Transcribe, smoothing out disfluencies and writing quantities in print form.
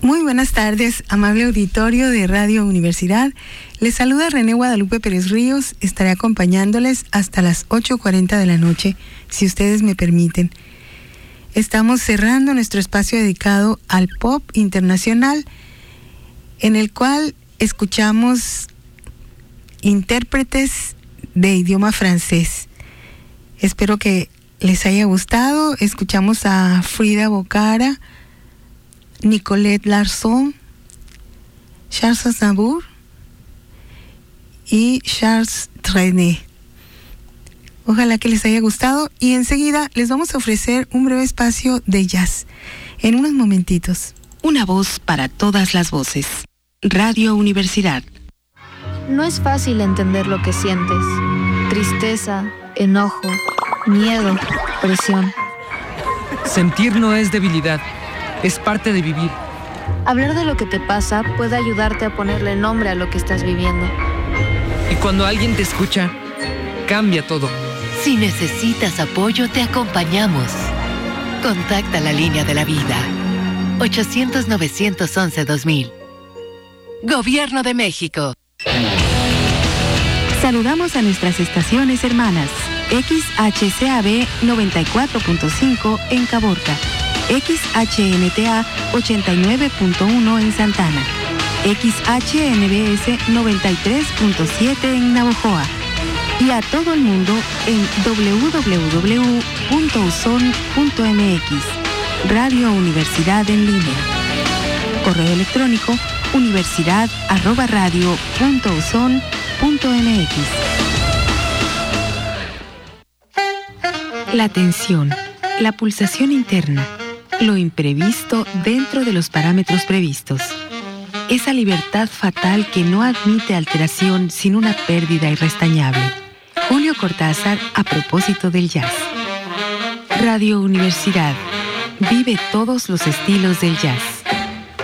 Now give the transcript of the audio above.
Muy buenas tardes, amable auditorio de Radio Universidad. Les saluda René Guadalupe Pérez Ríos. Estaré acompañándoles hasta las 8:40 de la noche, si ustedes me permiten. Estamos cerrando nuestro espacio dedicado al pop internacional, en el cual escuchamos intérpretes de idioma francés. Espero que les haya gustado. Escuchamos a Frida Bocara, Nicolette Larson, Charles Aznavour y Charles Trenet. Ojalá que les haya gustado, y enseguida les vamos a ofrecer un breve espacio de jazz en unos momentitos. Una voz para todas las voces. Radio Universidad. No es fácil entender lo que sientes. Tristeza, enojo, miedo, presión. Sentir no es debilidad, es parte de vivir. Hablar de lo que te pasa puede ayudarte a ponerle nombre a lo que estás viviendo. Y cuando alguien te escucha, cambia todo. Si necesitas apoyo, te acompañamos. Contacta la línea de la vida. 800-911-2000. Gobierno de México. Saludamos a nuestras estaciones hermanas. XHCAB 94.5 en Caborca. XHNTA 89.1 en Santana. XHNBS 93.7 en Navojoa. Y a todo el mundo en www.uson.mx. Radio Universidad en línea. Correo electrónico universidad@radio.uson.mx. La tensión, la pulsación interna, lo imprevisto dentro de los parámetros previstos. Esa libertad fatal que no admite alteración sin una pérdida irrestañable. Julio Cortázar a propósito del jazz. Radio Universidad. Vive todos los estilos del jazz.